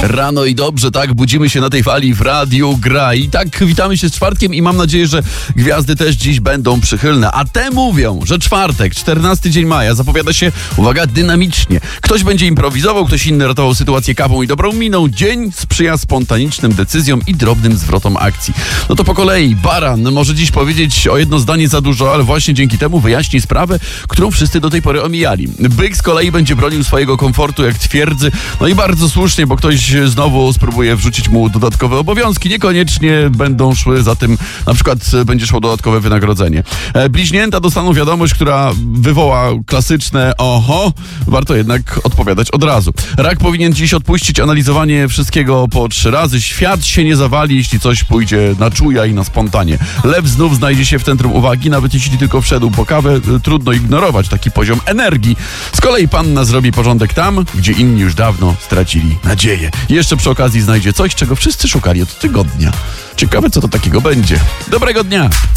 Rano i dobrze, tak? Budzimy się na tej fali w Radiu Gra. I tak witamy się z czwartkiem i mam nadzieję, że gwiazdy też dziś będą przychylne. A te mówią, że czwartek, 14 dzień maja, zapowiada się, uwaga, dynamicznie. Ktoś będzie improwizował, ktoś inny ratował sytuację kawą i dobrą miną. Dzień sprzyja spontanicznym decyzjom i drobnym zwrotom akcji. No to po kolei. Baran może dziś powiedzieć o jedno zdanie za dużo, ale właśnie dzięki temu wyjaśni sprawę, którą wszyscy do tej pory omijali. Byk z kolei będzie bronił swojego komfortu jak twierdzy. No i bardzo słusznie, bo ktoś znowu spróbuje wrzucić mu dodatkowe obowiązki. Niekoniecznie będą szły za tym, na przykład będzie szło dodatkowe wynagrodzenie. Bliźnięta dostaną wiadomość, która wywoła klasyczne oho. Warto jednak odpowiadać od razu. Rak powinien dziś odpuścić analizowanie wszystkiego po 3 razy. Świat się nie zawali, jeśli coś pójdzie na czuja i na spontanie. Lew znów znajdzie się w centrum uwagi, nawet jeśli tylko wszedł po kawę. Trudno ignorować taki poziom energii. Z kolei panna zrobi porządek tam, gdzie inni już dawno stracili nadzieję. Jeszcze przy okazji znajdzie coś, czego wszyscy szukali od tygodnia. Ciekawe, co to takiego będzie. Dobrego dnia!